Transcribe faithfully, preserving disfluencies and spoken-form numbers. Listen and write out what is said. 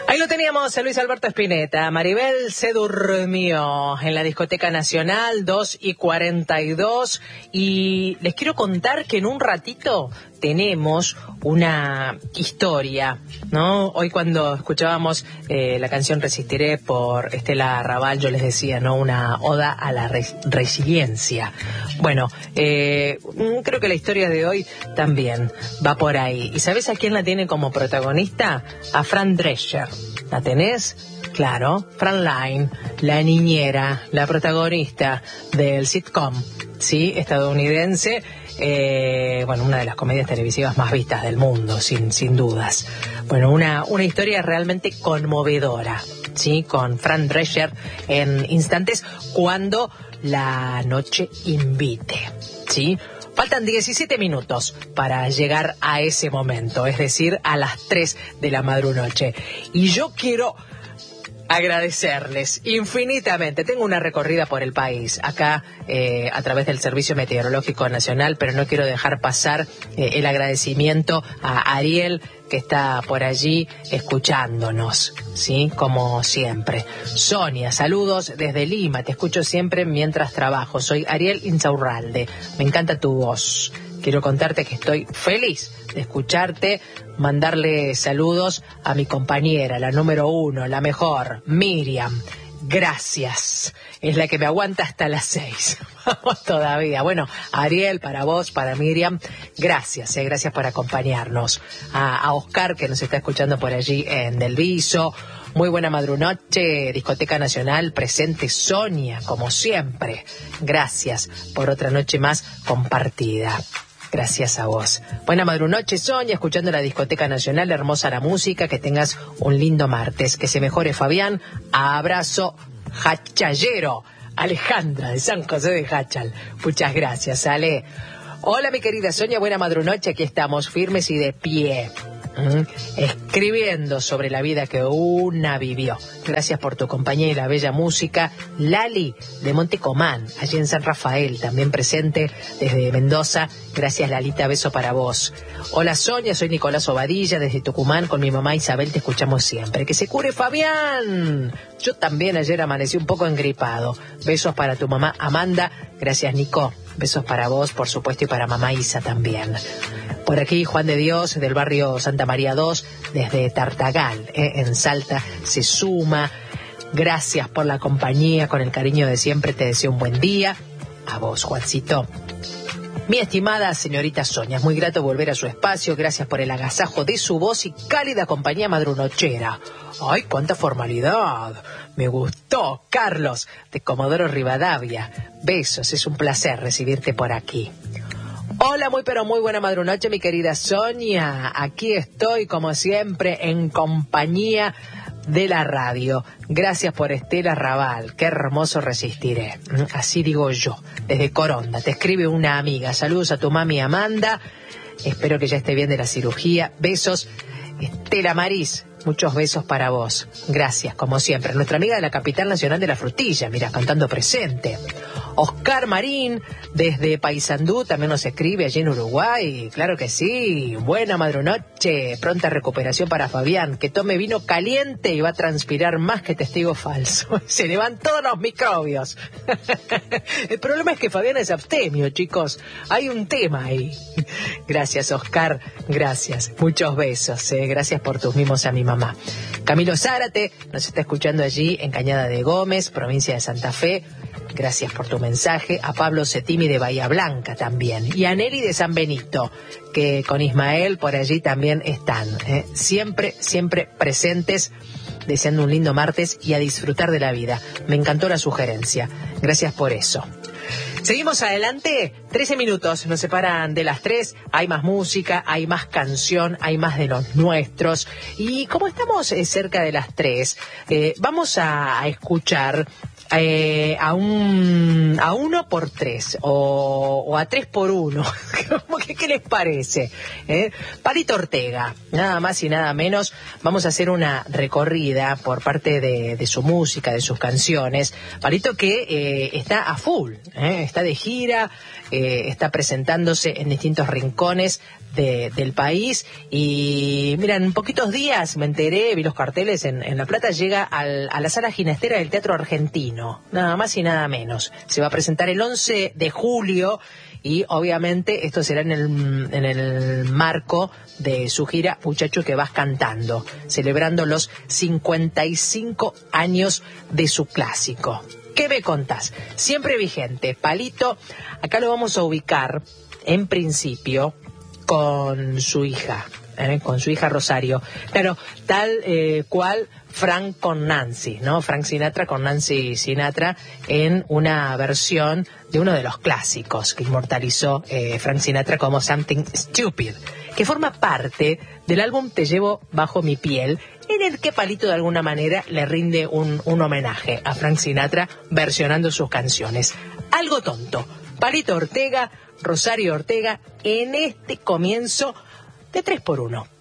Ahí lo teníamos a Luis Alberto Spinetta. Maribel se durmió en la Discoteca Nacional, dos y cuarenta y dos. Y les quiero contar que en un ratito tenemos una historia, ¿no? Hoy cuando escuchábamos eh, la canción Resistiré por Estela Raval, yo les decía, ¿no? Una oda a la res resiliencia. Bueno, eh, creo que la historia de hoy también va por ahí. ¿Y sabés a quién la tiene como protagonista? A Fran Drescher. ¿La tenés? Claro, Fran Line, la niñera, la protagonista del sitcom, ¿sí? Estadounidense. Eh, bueno, una de las comedias televisivas más vistas del mundo, sin, sin dudas. Bueno, una, una historia realmente conmovedora, ¿sí? Con Fran Drescher en instantes cuando la noche invite, ¿sí? Faltan diecisiete minutos para llegar a ese momento, es decir, a las tres de la madrunoche. Y yo quiero agradecerles infinitamente. Tengo una recorrida por el país, acá eh, a través del Servicio Meteorológico Nacional, pero no quiero dejar pasar eh, el agradecimiento a Ariel, que está por allí escuchándonos, ¿sí? Como siempre. Sonia, saludos desde Lima, te escucho siempre mientras trabajo. Soy Ariel Insaurralde, me encanta tu voz. Quiero contarte que estoy feliz de escucharte, mandarle saludos a mi compañera, la número uno, la mejor, Miriam. Gracias. Es la que me aguanta hasta las seis. Vamos todavía. Bueno, Ariel, para vos, para Miriam, gracias, eh, gracias por acompañarnos. A, a Oscar, que nos está escuchando por allí en Del Viso. Muy buena madrunoche, Discoteca Nacional, presente Sonia, como siempre. Gracias por otra noche más compartida. Gracias a vos. Buena madrunoche, Sonia, escuchando la Discoteca Nacional, hermosa la música, que tengas un lindo martes, que se mejore Fabián, abrazo hachallero, Alejandra de San José de Hachal. Muchas gracias, Ale. Hola mi querida Sonia, buena madrunoche, aquí estamos firmes y de pie. ¿Mm? Escribiendo sobre la vida que una vivió. Gracias por tu compañía y la bella música. Lali de Montecomán, allí en San Rafael, también presente desde Mendoza. Gracias, Lalita, beso para vos. Hola Sonia, soy Nicolás Obadilla desde Tucumán, con mi mamá Isabel te escuchamos siempre. Que se cure Fabián. Yo también ayer amanecí un poco engripado. Besos para tu mamá Amanda. Gracias, Nico. Besos para vos, por supuesto, y para mamá Isa también. Por aquí Juan de Dios, del barrio Santa María dos, desde Tartagal, eh, en Salta, se suma. Gracias por la compañía, con el cariño de siempre te deseo un buen día. A vos, Juancito. Mi estimada señorita Sonia, es muy grato volver a su espacio. Gracias por el agasajo de su voz y cálida compañía madrunochera. ¡Ay, cuánta formalidad! Me gustó, Carlos, de Comodoro Rivadavia. Besos, es un placer recibirte por aquí. Hola, muy pero muy buena madrunoche, mi querida Sonia. Aquí estoy, como siempre, en compañía de la radio. Gracias por Estela Raval. Qué hermoso Resistiré. Así digo yo, desde Coronda. Te escribe una amiga. Saludos a tu mami Amanda. Espero que ya esté bien de la cirugía. Besos. Estela Maris, muchos besos para vos. Gracias, como siempre. Nuestra amiga de la capital nacional de la frutilla, mira, cantando presente. Oscar Marín, desde Paysandú, también nos escribe allí en Uruguay. Claro que sí. Buena madrunoche. Pronta recuperación para Fabián. Que tome vino caliente y va a transpirar más que testigo falso. Se le van todos los microbios. El problema es que Fabián es abstemio, chicos. Hay un tema ahí. Gracias, Oscar. Gracias. Muchos besos. Eh. Gracias por tus mimos a mi mamá. Camilo Zárate nos está escuchando allí en Cañada de Gómez, provincia de Santa Fe. Gracias por tu mensaje. A Pablo Setimi de Bahía Blanca también. Y a Nelly de San Benito, que con Ismael por allí también están. ¿eh? Siempre, siempre presentes, deseando un lindo martes y a disfrutar de la vida. Me encantó la sugerencia. Gracias por eso. Seguimos adelante, trece minutos nos separan de las tres, hay más música, hay más canción, hay más de los nuestros. Y como estamos eh, cerca de las tres, eh, vamos a, a escuchar eh, a un a uno por tres o, o a tres por uno. ¿Qué, qué les parece? ¿Eh? Palito Ortega, nada más y nada menos. Vamos a hacer una recorrida por parte de, de su música, de sus canciones. Palito que eh, está a full, ¿eh? Está de gira, eh, está presentándose en distintos rincones De, del país y mira, en poquitos días me enteré, vi los carteles en, en La Plata, llega al, a la sala ginestera del Teatro Argentino, nada más y nada menos. Se va a presentar el once de julio y obviamente esto será en el, en el marco de su gira Muchacho que vas cantando, celebrando los cincuenta y cinco años de su clásico. ¿Qué me contás? Siempre vigente, Palito, acá lo vamos a ubicar en principio con su hija, ¿eh? con su hija Rosario. Claro, tal eh, cual Frank con Nancy, ¿no? Frank Sinatra con Nancy Sinatra en una versión de uno de los clásicos que inmortalizó eh, Frank Sinatra como Something Stupid, que forma parte del álbum Te llevo bajo mi piel, en el que Palito de alguna manera le rinde un, un homenaje a Frank Sinatra versionando sus canciones. Algo tonto. Palito Ortega, Rosario Ortega, en este comienzo de tres por uno.